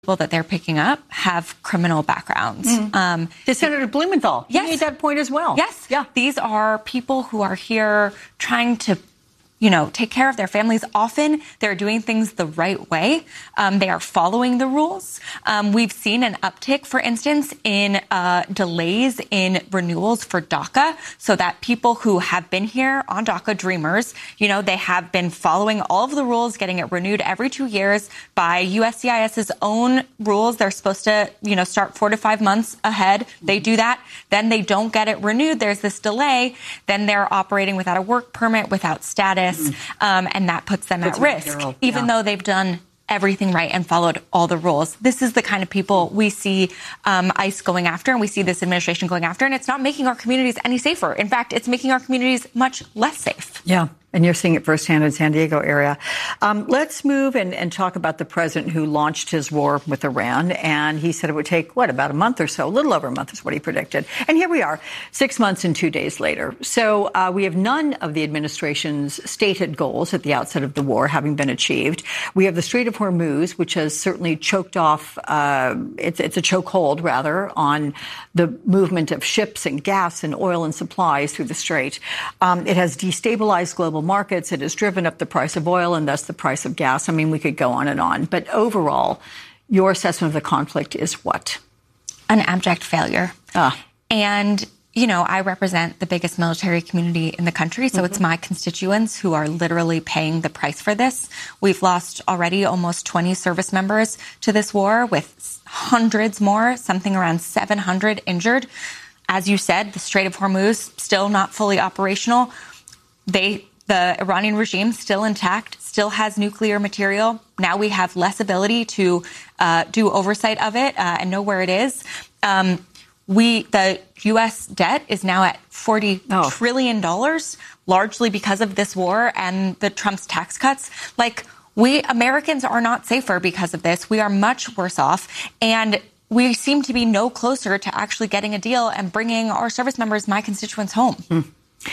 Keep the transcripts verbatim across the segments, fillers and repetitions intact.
people that they're picking up have criminal backgrounds. Mm. Um, to Senator Blumenthal, yes. he made that point as well. Yes. Yeah. These are people who are here trying to, you know, take care of their families. Often they're doing things the right way. Um, they are following the rules. Um, we've seen an uptick, for instance, in uh, delays in renewals for DACA, so that people who have been here on DACA, Dreamers, you know, they have been following all of the rules, getting it renewed every two years by U S C I S's own rules. They're supposed to, you know, start four to five months ahead. They do that. Then they don't get it renewed. There's this delay. Then they're operating without a work permit, without status. Um, and that puts them puts at risk, yeah. even though they've done everything right and followed all the rules. This is the kind of people we see um, ICE going after, and we see this administration going after, and it's not making our communities any safer. In fact, it's making our communities much less safe. Yeah. And you're seeing it firsthand in San Diego area. Um, let's move and, and talk about the president who launched his war with Iran. And he said it would take, what, about a month or so, a little over a month is what he predicted. And here we are, six months and two days later. So uh, we have none of the administration's stated goals at the outset of the war having been achieved. We have the Strait of Hormuz, which has certainly choked off, uh, it's, it's a chokehold, rather, on the movement of ships and gas and oil and supplies through the strait. Um, it has destabilized global markets. It has driven up the price of oil and thus the price of gas. I mean, we could go on and on. But overall, your assessment of the conflict is what? An abject failure. Ah. And, you know, I represent the biggest military community in the country, so mm-hmm. it's my constituents who are literally paying the price for this. We've lost already almost twenty service members to this war, with hundreds more, something around seven hundred injured. As you said, the Strait of Hormuz still not fully operational. They The Iranian regime still intact, still has nuclear material. Now we have less ability to uh, do oversight of it uh, and know where it is. Um, we the U S debt is now at forty oh. trillion dollars, largely because of this war and the Trump's tax cuts. Like, we Americans are not safer because of this. We are much worse off. And we seem to be no closer to actually getting a deal and bringing our service members, my constituents, home. Mm.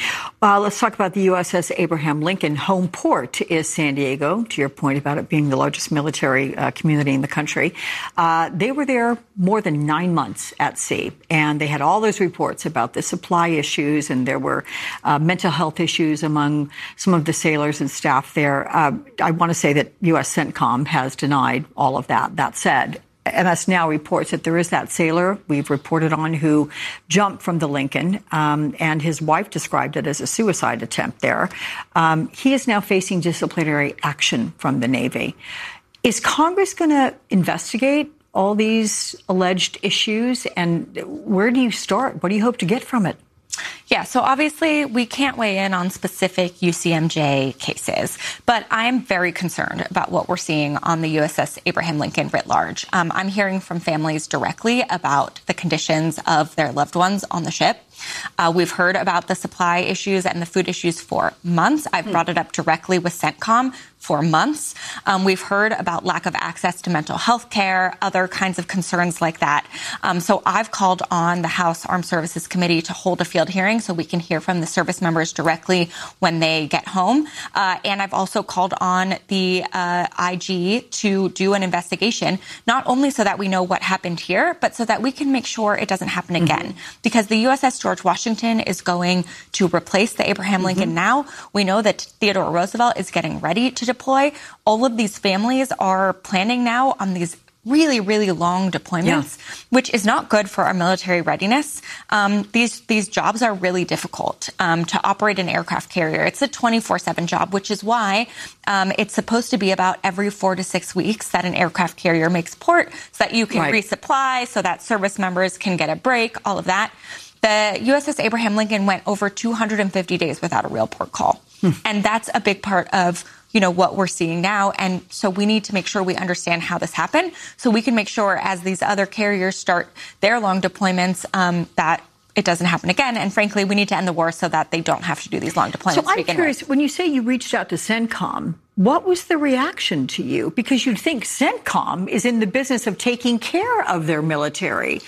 Uh, let's talk about the U S S Abraham Lincoln. Home port is San Diego, to your point about it being the largest military uh, community in the country. Uh, they were there more than nine months at sea, and they had all those reports about the supply issues, and there were uh, mental health issues among some of the sailors and staff there. Uh, I want to say that U S CENTCOM has denied all of that. That said, M S Now reports that there is that sailor we've reported on who jumped from the Lincoln, um, and his wife described it as a suicide attempt there. Um, he is now facing disciplinary action from the Navy. Is Congress going to investigate all these alleged issues, and where do you start? What do you hope to get from it? Yeah, so obviously we can't weigh in on specific U C M J cases, but I'm very concerned about what we're seeing on the U S S Abraham Lincoln writ large. Um, I'm hearing from families directly about the conditions of their loved ones on the ship. Uh, we've heard about the supply issues and the food issues for months. I've hmm. brought it up directly with CENTCOM for months. Um, we've heard about lack of access to mental health care, other kinds of concerns like that. Um, so I've called on the House Armed Services Committee to hold a field hearing so we can hear from the service members directly when they get home. Uh, and I've also called on the uh, I G to do an investigation, not only so that we know what happened here, but so that we can make sure it doesn't happen again. Mm-hmm. Because the U S S George Washington is going to replace the Abraham Lincoln mm-hmm. now. We know that Theodore Roosevelt is getting ready to deploy. All of these families are planning now on these really, really long deployments, yeah. which is not good for our military readiness. Um, these these jobs are really difficult um, to operate an aircraft carrier. It's a twenty-four seven job, which is why um, it's supposed to be about every four to six weeks that an aircraft carrier makes port so that you can right. resupply, so that service members can get a break, all of that. The U S S Abraham Lincoln went over two hundred fifty days without a real port call. Hmm. And that's a big part of, you know, what we're seeing now. And so we need to make sure we understand how this happened so we can make sure as these other carriers start their long deployments um, that it doesn't happen again. And frankly, we need to end the war so that they don't have to do these long deployments. So I'm curious, with. when you say you reached out to CENTCOM, what was the reaction to you? Because you'd think CENTCOM is in the business of taking care of their military.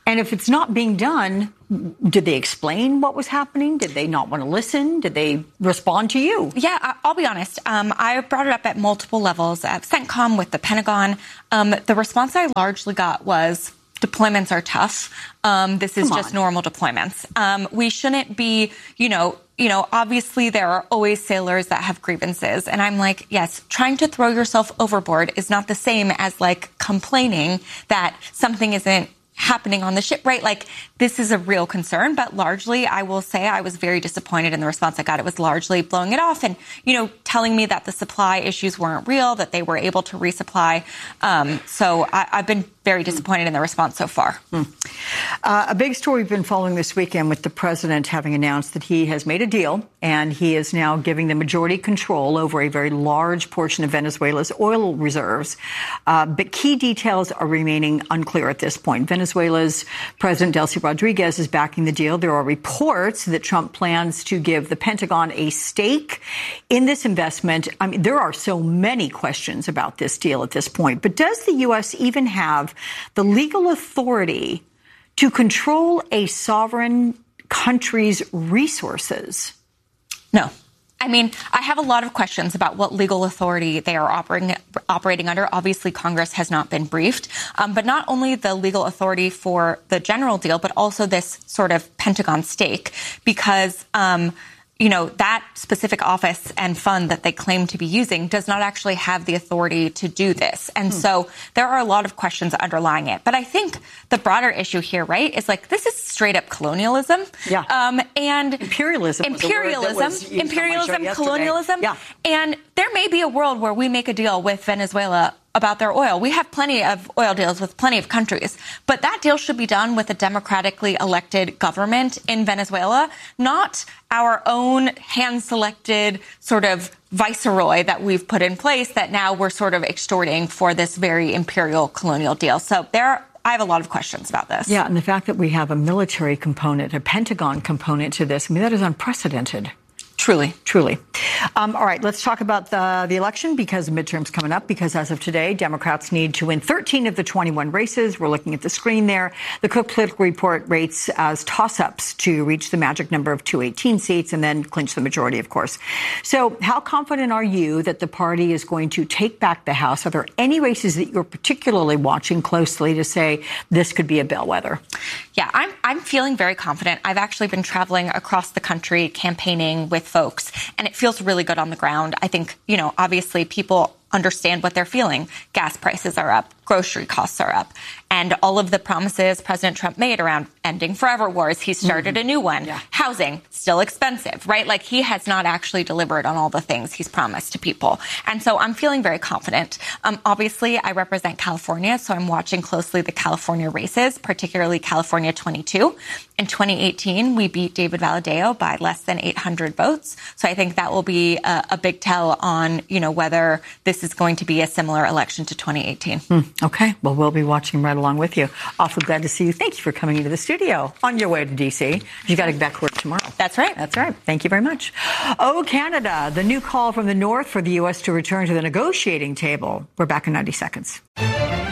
And if it's not being done, did they explain what was happening? Did they not want to listen? Did they respond to you? Yeah, I'll be honest. Um, I brought it up at multiple levels at CENTCOM with the Pentagon. Um, the response I largely got was, deployments are tough. Um, this is Come just on. normal deployments. Um, we shouldn't be, you know, you know, obviously there are always sailors that have grievances. And I'm like, yes, trying to throw yourself overboard is not the same as like complaining that something isn't happening on the ship, right? Like, this is a real concern, but largely, I will say I was very disappointed in the response I got. It was largely blowing it off and, you know, telling me that the supply issues weren't real, that they were able to resupply. Um, so I, I've been very disappointed in the response so far. Mm. Uh, a big story we've been following this weekend with the president having announced that he has made a deal and he is now giving the majority control over a very large portion of Venezuela's oil reserves. Uh, but key details are remaining unclear at this point. Venezuela's President Delcy Rodriguez is backing the deal. There are reports that Trump plans to give the Pentagon a stake in this investment. I mean, there are so many questions about this deal at this point. But does the U S even have the legal authority to control a sovereign country's resources? No. I mean, I have a lot of questions about what legal authority they are operating operating under. Obviously, Congress has not been briefed, um, but not only the legal authority for the general deal, but also this sort of Pentagon stake, because um, you know, that specific office and fund that they claim to be using does not actually have the authority to do this. And hmm. so there are a lot of questions underlying it. But I think the broader issue here, right, is like, this is straight up colonialism. Yeah. Um, and imperialism. Imperialism. Imperialism, colonialism. Yeah. And there may be a world where we make a deal with Venezuela about their oil. We have plenty of oil deals with plenty of countries, but that deal should be done with a democratically elected government in Venezuela, not our own hand-selected sort of viceroy that we've put in place that now we're sort of extorting for this very imperial colonial deal. So there are I have a lot of questions about this. Yeah, and the fact that we have a military component, a Pentagon component to this, I mean, that is unprecedented. Truly. Truly. Um, all right, let's talk about the, the election because the midterm's coming up, because as of today, Democrats need to win thirteen of the twenty-one races. We're looking at the screen there. The Cook Political Report rates as toss-ups to reach the magic number of two hundred eighteen seats and then clinch the majority, of course. So how confident are you that the party is going to take back the House? Are there any races that you're particularly watching closely to say this could be a bellwether? Yeah, I'm, I'm feeling very confident. I've actually been traveling across the country campaigning with folks, and it feels really good on the ground. I think, you know, obviously people understand what they're feeling. Gas prices are up. Grocery costs are up. And all of the promises President Trump made around ending forever wars, he started mm-hmm. a new one. Yeah. Housing, still expensive, right? Like, he has not actually delivered on all the things he's promised to people. And so I'm feeling very confident. Um, obviously, I represent California, so I'm watching closely the California races, particularly California twenty-two. In twenty eighteen, we beat David Valadao by less than eight hundred votes. So I think that will be a, a big tell on, you know, whether this is going to be a similar election to twenty eighteen. Mm, okay. Well, we'll be watching right along with you. Awfully glad to see you. Thank you for coming into the studio on your way to D C. You got to get back to work tomorrow. That's right. That's right. Thank you very much. Oh, Canada, the new call from the North for the U S to return to the negotiating table. We're back in ninety seconds.